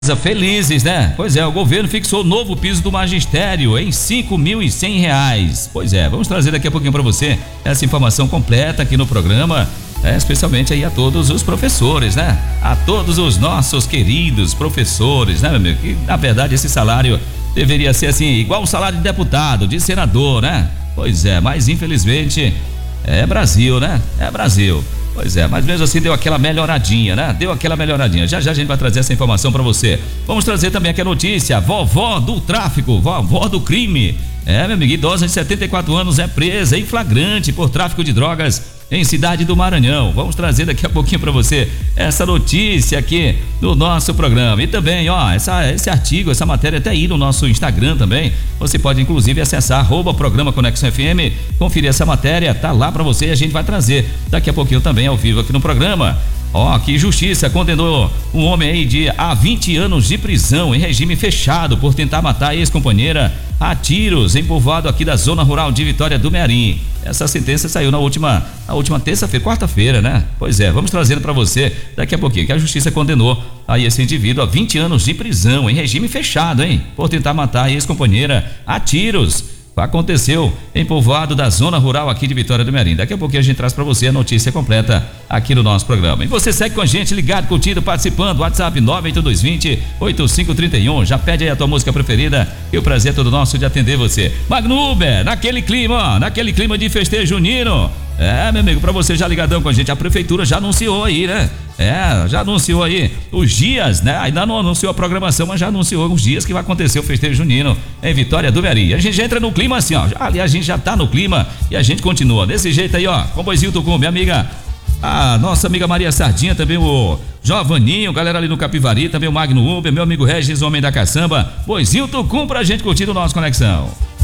Felizes, né? Pois é, o governo fixou o novo piso do magistério em R$ 5.100. Pois é, vamos trazer daqui a pouquinho para você essa informação completa aqui no programa, especialmente aí a todos os professores, né? A todos os nossos queridos professores, né, meu amigo? Que na verdade esse salário deveria ser assim, igual o salário de deputado, de senador, né? Pois é, mas infelizmente é Brasil, né? É Brasil. Pois é, mas mesmo assim deu aquela melhoradinha, né? Deu aquela melhoradinha. Já já a gente vai trazer essa informação pra você. Vamos trazer também aqui a notícia: vovó do tráfico, vovó do crime. Meu amigo, idosa de 74 anos é presa em flagrante por tráfico de drogas em Cidade do Maranhão. Vamos trazer daqui a pouquinho para você essa notícia aqui no nosso programa. E também, esse artigo, essa matéria até aí no nosso Instagram também. Você pode inclusive acessar @programa Conexão FM, conferir essa matéria, tá lá para você e a gente vai trazer daqui a pouquinho também ao vivo aqui no programa. Que justiça condenou um homem aí a 20 anos de prisão em regime fechado por tentar matar a ex-companheira a tiros em povoado aqui da zona rural de Vitória do Mearim. Essa sentença saiu na última terça-feira, quarta-feira, né? Pois é, vamos trazendo para você daqui a pouquinho que a justiça condenou aí esse indivíduo a 20 anos de prisão em regime fechado, hein? Por tentar matar a ex-companheira a tiros. Aconteceu em povoado da zona rural aqui de Vitória do Mearim. Daqui a pouquinho a gente traz para você a notícia completa aqui no nosso programa. E você segue com a gente, ligado, curtindo, participando. WhatsApp 98220-8531. Já pede aí a tua música preferida e o prazer é todo nosso de atender você. Magno Uber, naquele clima de festejo junino. Meu amigo, pra você já ligadão com a gente, a prefeitura já anunciou aí, né? Já anunciou aí os dias, né? Ainda não anunciou a programação, mas já anunciou os dias que vai acontecer o festejo junino em Vitória do Mearim. A gente já entra no clima assim, ali a gente já tá no clima e a gente continua desse jeito aí, com o Boizinho Tucum, minha amiga, a nossa amiga Maria Sardinha, também o Jovaninho, galera ali no Capivari, também o Magno Uber, meu amigo Regis, homem da caçamba, Boizinho Tucum pra gente curtir o nosso Conexão.